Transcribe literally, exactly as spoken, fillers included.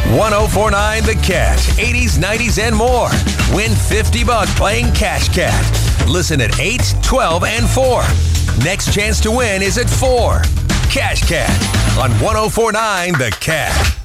one oh four point nine The Cat, eighties, nineties, and more. Win fifty bucks playing Cash Cat. Listen at eight, twelve, and four. Next chance to win is at four. Cash Cat on one oh four point nine The Cat.